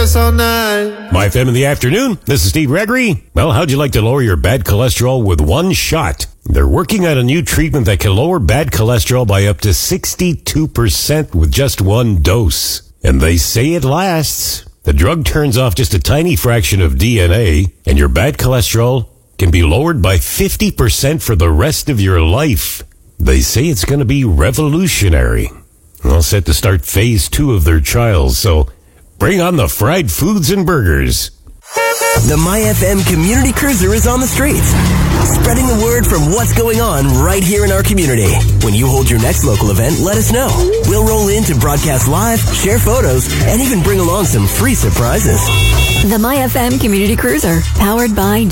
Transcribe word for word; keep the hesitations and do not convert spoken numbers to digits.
us all night. My F M in the afternoon. This is Steve Gregory. Well, how'd you like to lower your bad cholesterol with one shot? They're working on a new treatment that can lower bad cholesterol by up to sixty-two percent with just one dose. And they say it lasts. The drug turns off just a tiny fraction of D N A, and your bad cholesterol can be lowered by fifty percent for the rest of your life. They say it's going to be revolutionary. All set to start phase two of their trials, so bring on the fried foods and burgers. The My F M Community Cruiser is on the streets, spreading the word from what's going on right here in our community. When you hold your next local event, let us know. We'll roll in to broadcast live, share photos, and even bring along some free surprises. The My F M Community Cruiser, powered by